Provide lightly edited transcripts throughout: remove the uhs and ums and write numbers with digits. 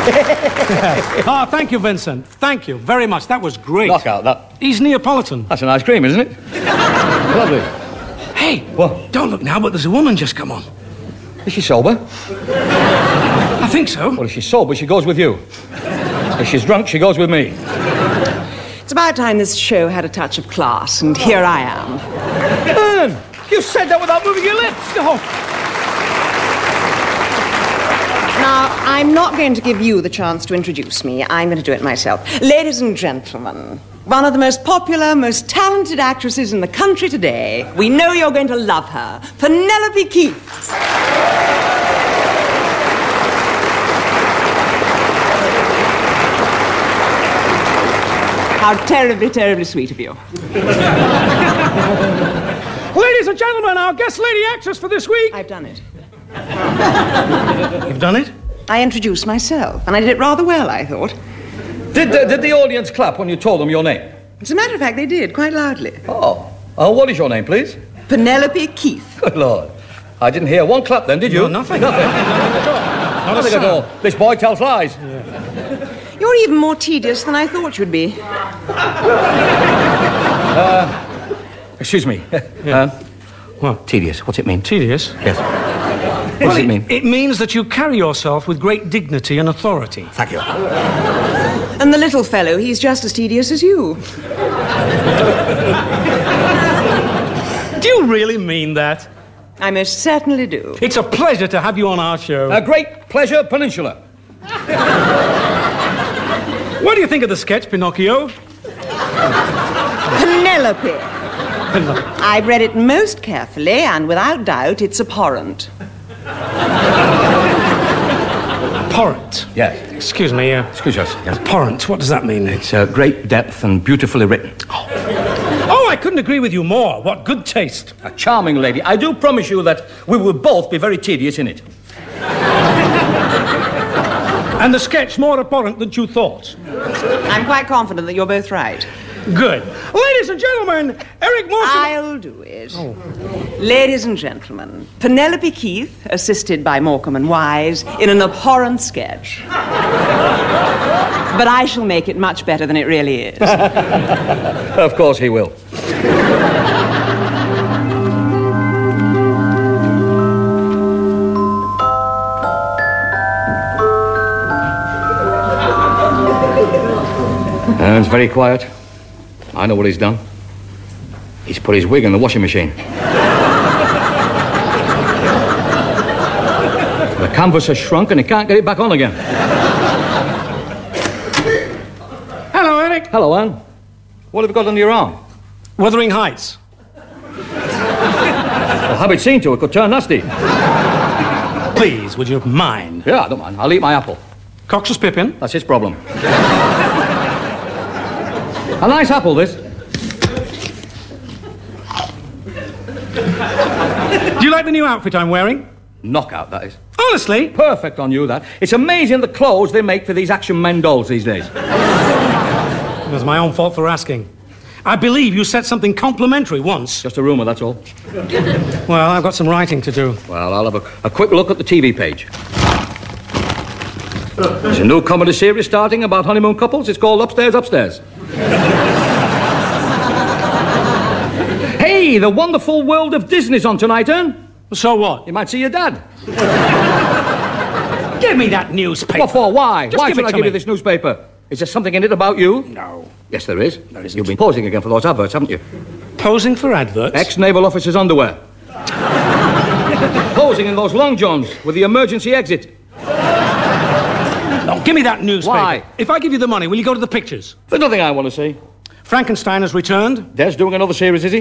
Oh, thank you, Vincent. Thank you very much. That was great. Knockout, that. He's Neapolitan. That's an ice cream, isn't it? Lovely. Hey, What? don't look now, but there's a woman just come on. Is she sober? I think so. Well, if she's sober, she goes with you. If she's drunk, she goes with me. It's about time this show had a touch of class, and here I am. Anne, you said that without moving your lips. Oh, Now, I'm not going to give you the chance to introduce me. I'm going to do it myself. Ladies and gentlemen, one of the most popular, most talented actresses in the country today. We know you're going to love her. Penelope Keith. How terribly, terribly sweet of you. ladies and gentlemen, our guest lady actress for this week. I've done it. You've done it? I introduced myself, and I did it rather well, I thought. Did the audience clap when you told them your name? As a matter of fact, they did, quite loudly. Oh, what is your name, please? Penelope Keith. Good Lord. I didn't hear one clap then, did you? No, nothing. Nothing. Nothing at all. This boy tells lies. You're even more tedious than I thought you'd be. Excuse me. What? Tedious. What's it mean? Tedious? Yes. What does it mean? It means that you carry yourself with great dignity and authority. Thank you. And the little fellow, he's just as tedious as you. Do you really mean that? I most certainly do. It's a pleasure to have you on our show. A great pleasure, Peninsula. What do you think of the sketch, Pinocchio? Penelope. I've read it most carefully, and without doubt, it's abhorrent. Abhorrent? Yes. Excuse me, Excuse us. Yes. abhorrent, what does that mean? It's great depth and beautifully written. Oh, I couldn't agree with you more. What good taste. A charming lady. I do promise you that we will both be very tedious in it. And the sketch more abhorrent than you thought. I'm quite confident that you're both right. Good. Ladies and gentlemen, Eric Morecambe... I'll do it. Ladies and gentlemen, Penelope Keith, assisted by Morecambe and Wise, in an abhorrent sketch. But I shall make it much better than it really is. Of course he will. It's very quiet. I know what he's done. He's put his wig in the washing machine. The canvas has shrunk and he can't get it back on again. Hello, Eric. Hello, Anne. What have you got under your arm? Wuthering Heights. Well, have it seen to. It could turn nasty. Please, would you mind? Yeah, I don't mind. I'll eat my apple. Cox's Pippin. That's his problem. A nice apple, this. Do you like the new outfit I'm wearing? Knockout, that is. Honestly? Perfect on you, that. It's amazing the clothes they make for these action men dolls these days. It was my own fault for asking. I believe you said something complimentary once. Just a rumour, that's all. Well, I've got some writing to do. Well, I'll have a quick look at the TV page. There's a new comedy series starting about honeymoon couples. It's called Upstairs, Upstairs. Hey, the wonderful world of Disney's on tonight, Ern. So what? You might see your dad. Give me that newspaper. What for? Why? Just Why give should it I to give me. you this newspaper? Is there something in it about you? No. Yes, there is. There isn't. You've been posing again for those adverts, haven't you? Posing for adverts? Ex-naval officer's underwear. Posing in those long johns with the emergency exit. No, give me that newspaper. Why? If I give you the money, will you go to the pictures? There's nothing I want to see. Frankenstein has returned. Des doing another series, is he?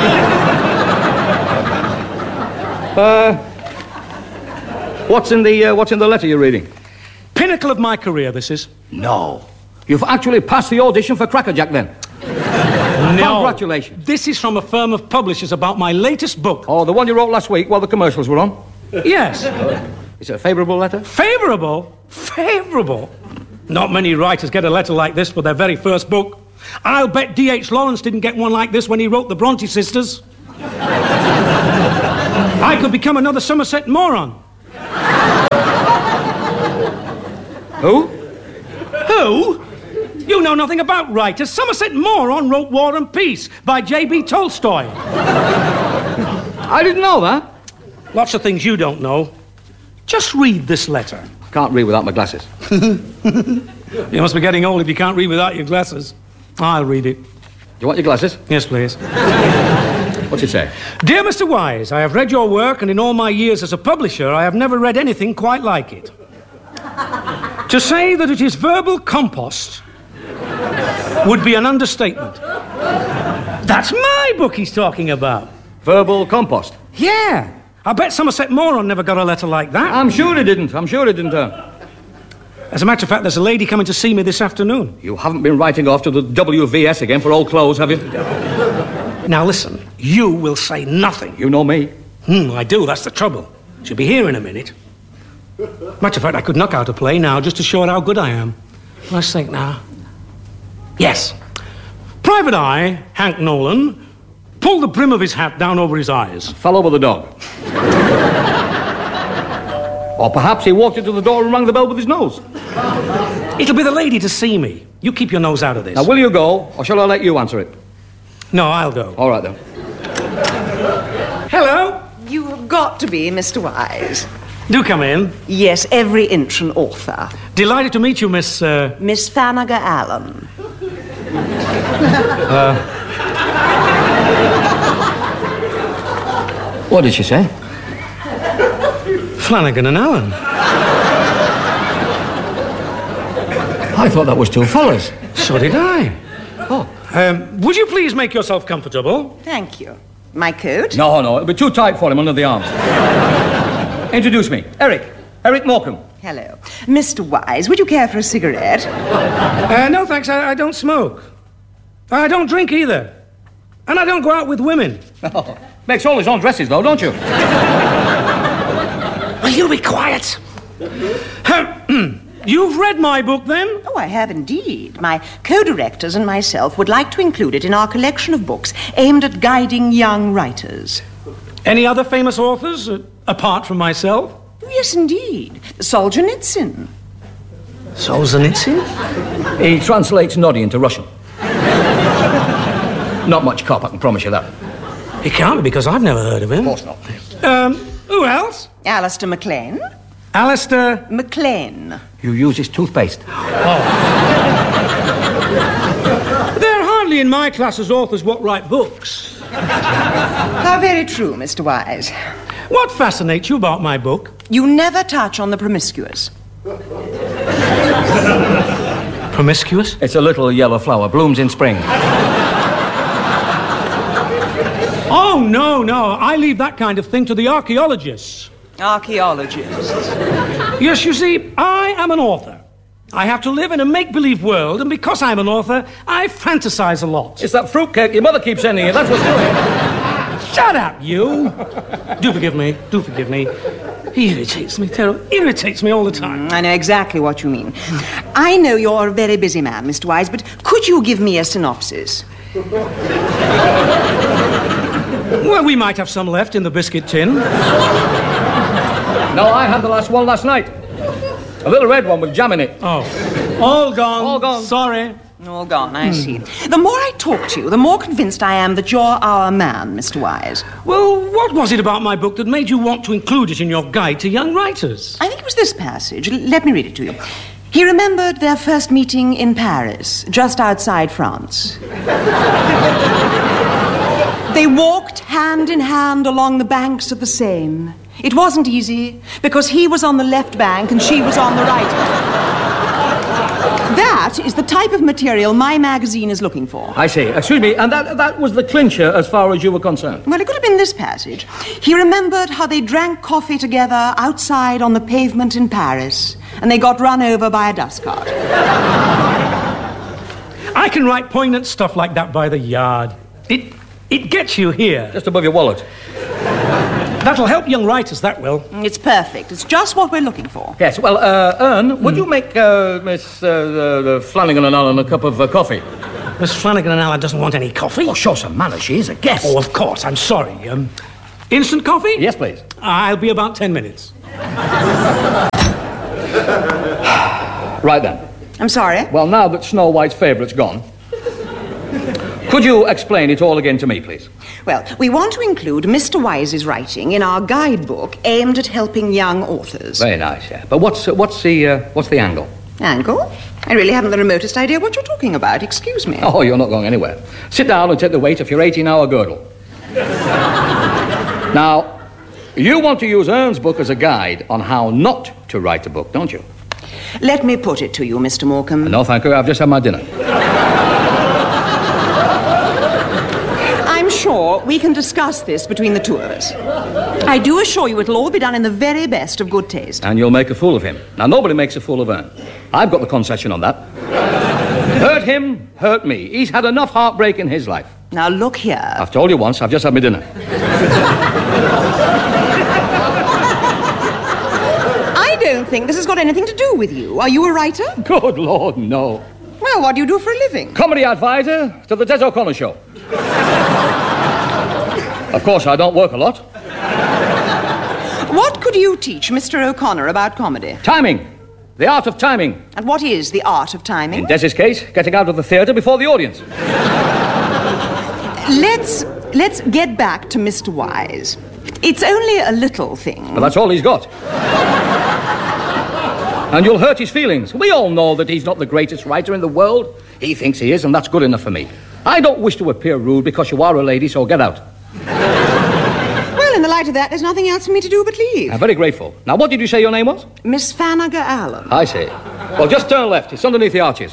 What's in the letter you're reading? Pinnacle of my career, this is. No. You've actually passed the audition for Crackerjack, then? No. Congratulations. This is from a firm of publishers about my latest book. Oh, the one you wrote last week while the commercials were on? Yes. Is it a favourable letter? Favourable? Favourable? Not many writers get a letter like this for their very first book. I'll bet D.H. Lawrence didn't get one like this when he wrote The Bronte Sisters. I could become another Somerset moron. Who? Who? You know nothing about writers. Somerset Maugham wrote War and Peace by J.B. Tolstoy. I didn't know that. Lots of things you don't know. Just read this letter. Can't read without my glasses. You must be getting old if you can't read without your glasses. I'll read it. Do you want your glasses? Yes, please. What's it say? Dear Mr. Wise, I have read your work, and in all my years as a publisher, I have never read anything quite like it. To say that it is verbal compost would be an understatement. That's my book he's talking about. Verbal compost. Yeah. I bet Somerset Maugham never got a letter like that. I'm sure he didn't. As a matter of fact, there's a lady coming to see me this afternoon. You haven't been writing off to the WVS again for old clothes, have you? Now listen, you will say nothing. You know me. I do, that's the trouble. She'll be here in a minute. Matter of fact, I could knock out a play now just to show her how good I am. Let's think now. Yes. Private Eye, Hank Nolan, pulled the brim of his hat down over his eyes. Fell over the dog. Or perhaps he walked into the door and rang the bell with his nose. It'll be the lady to see me. You keep your nose out of this. Now, will you go, or shall I let you answer it? No, I'll go. All right, then. Hello? You have got to be Mr. Wise. Do come in. Yes, every inch an author. Delighted to meet you, Miss... Miss Flanagan Allen. What did she say? Flanagan and Allen. I thought that was two fellas. So did I. Oh. Would you please make yourself comfortable? Thank you. My coat? No, it'll be too tight for him under the arms. Introduce me. Eric Morecambe. Hello. Mr. Wise, would you care for a cigarette? No, thanks. I don't smoke. I don't drink either. And I don't go out with women. Oh, makes all his own dresses, though, don't you? Will you be quiet? You've read my book, then? Oh, I have indeed. My co-directors and myself would like to include it in our collection of books aimed at guiding young writers. Any other famous authors, apart from myself? Yes, indeed. Solzhenitsyn. Solzhenitsyn? He translates Noddy into Russian. Not much cop, I can promise you that. He can't be, because I've never heard of him. Of course not. Who else? Alistair MacLean. Alistair... MacLean. You use his toothpaste. They're hardly in my class as authors what write books. How very true, Mr. Wise. What fascinates you about my book? You never touch on the promiscuous. Promiscuous? It's a little yellow flower, blooms in spring. Oh, no. I leave that kind of thing to the archaeologists. Archaeologists. Yes, you see, I am an author. I have to live in a make-believe world, and because I'm an author, I fantasize a lot. It's that fruitcake your mother keeps sending you, that's what's doing it. Shut up, you! Do forgive me. He irritates me, terribly. Irritates me all the time. I know exactly what you mean. I know you're a very busy man, Mr. Wise, but could you give me a synopsis? Well, we might have some left in the biscuit tin. No, I had the last one last night. A little red one with jam in it. Oh. All gone. All gone. Sorry. All gone, I see. The more I talk to you, the more convinced I am that you're our man, Mr. Wise. Well, what was it about my book that made you want to include it in your guide to young writers? I think it was this passage. Let me read it to you. He remembered their first meeting in Paris, just outside France. They walked hand in hand along the banks of the Seine. It wasn't easy, because he was on the left bank and she was on the right bank. That is the type of material my magazine is looking for. I see. Excuse me, and that was the clincher as far as you were concerned? Well, it could have been this passage. He remembered how they drank coffee together outside on the pavement in Paris, and they got run over by a dust cart. I can write poignant stuff like that by the yard. It gets you here. Just above your wallet. That'll help young writers, that will. It's perfect. It's just what we're looking for. Yes, well, Ern, would you make Miss Flanagan and Allen a cup of coffee? Miss Flanagan and Allen doesn't want any coffee. Oh, show some manners. She is a guest. Oh, of course. I'm sorry. Instant coffee? Yes, please. I'll be about 10 minutes. Right then. I'm sorry? Well, now that Snow White's favourite's gone, could you explain it all again to me, please? Well, we want to include Mr. Wise's writing in our guidebook aimed at helping young authors. Very nice, yeah. But what's the angle? Angle? I really haven't the remotest idea what you're talking about. Excuse me. Oh, you're not going anywhere. Sit down and take the weight of your 18-hour girdle. Now, you want to use Ern's book as a guide on how not to write a book, don't you? Let me put it to you, Mr. Morecambe. No, thank you. I've just had my dinner. I'm sure we can discuss this between the two of us. I do assure you it'll all be done in the very best of good taste. And you'll make a fool of him. Now, nobody makes a fool of Ern. I've got the concession on that. Hurt him, hurt me. He's had enough heartbreak in his life. Now, look here. I've told you once, I've just had my dinner. I don't think this has got anything to do with you. Are you a writer? Good Lord, no. Well, what do you do for a living? Comedy advisor to the Des O'Connor Show. Of course, I don't work a lot. What could you teach Mr. O'Connor about comedy? Timing. The art of timing. And what is the art of timing? In Des's case, getting out of the theatre before the audience. Let's get back to Mr. Wise. It's only a little thing. But that's all he's got. And you'll hurt his feelings. We all know that he's not the greatest writer in the world. He thinks he is, and that's good enough for me. I don't wish to appear rude because you are a lady, so get out. Well, in the light of that, there's nothing else for me to do but leave. I'm very grateful. Now, what did you say your name was? Miss Fanager Allen. I see. Well, just turn left. It's underneath the arches.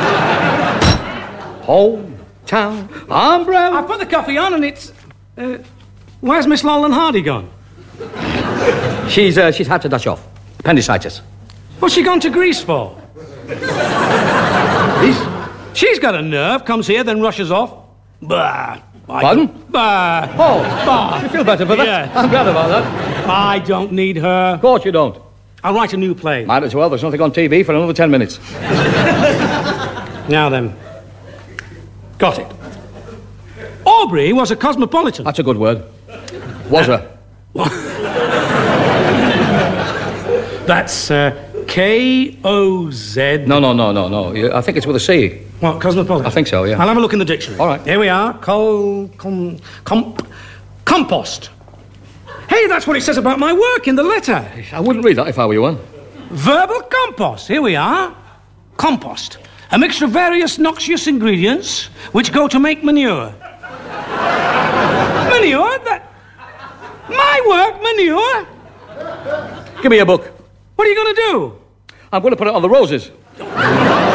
Hometown umbrella. I put the coffee on and it's... where's Miss Lowland Hardy gone? She's had to dash off. Appendicitis. What's she gone to Greece for? Greece? She's got a nerve, comes here, then rushes off. Bah. Pardon? Bah. Oh, Bah. you feel better for that? Yeah. I'm glad about that. I don't need her. Of course you don't. I'll write a new play. Might as well. There's nothing on TV for another 10 minutes. Now then. Got it. Aubrey was a cosmopolitan. That's a good word. Was her. That's K-O-Z... No. I think it's with a C. What, cosmopolitan? I think so, yeah. I'll have a look in the dictionary. All right. Here we are. Compost. Hey, that's what it says about my work in the letter. I wouldn't read that if I were you, Anne. Verbal compost. Here we are. Compost. A mixture of various noxious ingredients which go to make manure. Manure? My work, manure? Give me a book. What are you going to do? I'm going to put it on the roses.